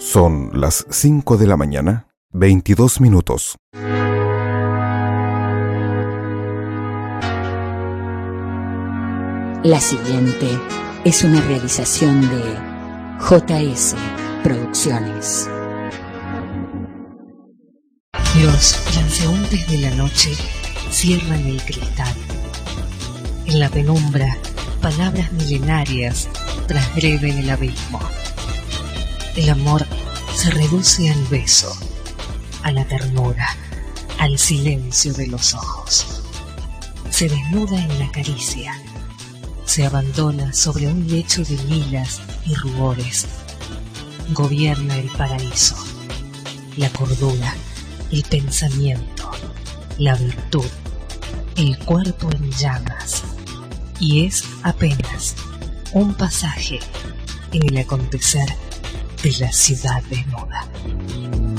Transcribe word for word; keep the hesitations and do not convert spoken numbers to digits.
Son las cinco de la mañana, veintidós minutos. La siguiente es una realización de J S Producciones. Los transeúntes de la noche cierran el cristal. En la penumbra, palabras milenarias transgreden el abismo. El amor se reduce al beso, a la ternura, al silencio de los ojos. Se desnuda en la caricia. Se abandona sobre un lecho de lilas y rubores. Gobierna el paraíso, la cordura, el pensamiento, la virtud, el cuerpo en llamas. Y es apenas un pasaje en el acontecer de la ciudad desnuda.